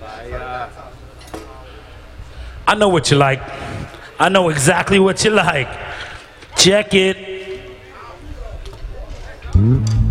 I know what you like. I know exactly what you like. Check it.